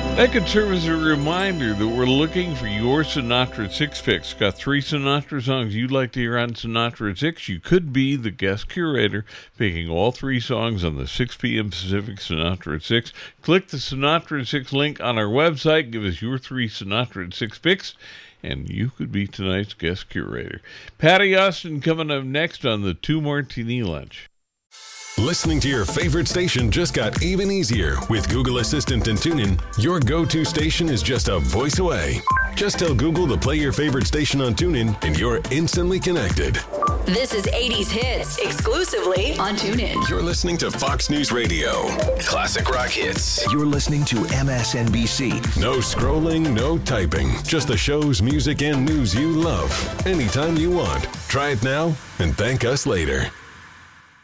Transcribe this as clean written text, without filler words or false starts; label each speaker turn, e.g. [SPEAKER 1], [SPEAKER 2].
[SPEAKER 1] That could serve as a reminder that we're looking for your Sinatra Six Picks. Got 3 Sinatra songs you'd like to hear on Sinatra Six? You could be the guest curator, picking all 3 songs on the 6 p.m. Pacific Sinatra Six. Click the Sinatra Six link on our website. Give us your 3 Sinatra Six Picks, and you could be tonight's guest curator. Patty Austin coming up next on the 2 Martini Lunch.
[SPEAKER 2] Listening to your favorite station just got even easier with Google Assistant and TuneIn. Your go-to station is just a voice away. Just tell Google to play your favorite station on TuneIn, and you're instantly connected.
[SPEAKER 3] This is 80s Hits, exclusively on TuneIn.
[SPEAKER 2] You're listening to Fox News Radio. Classic rock hits.
[SPEAKER 4] You're listening to MSNBC.
[SPEAKER 2] No scrolling, no typing. Just the shows, music, and news you love. Anytime you want. Try it now and thank us later.